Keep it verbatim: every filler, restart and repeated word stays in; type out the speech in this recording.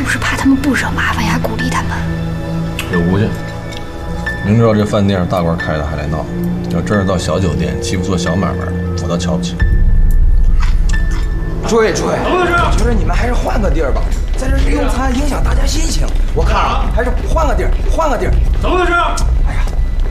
是不是怕他们不惹麻烦呀？还鼓励他们？ 有估计，明知道这饭店是大官开的还来闹，要真是到小酒店欺负做小买卖的，我倒瞧不起。 诸位诸位，我觉得你们还是换个地儿吧，在这用餐影响大家心情。我看啊，还是换个地儿，换个地儿。 怎么回事？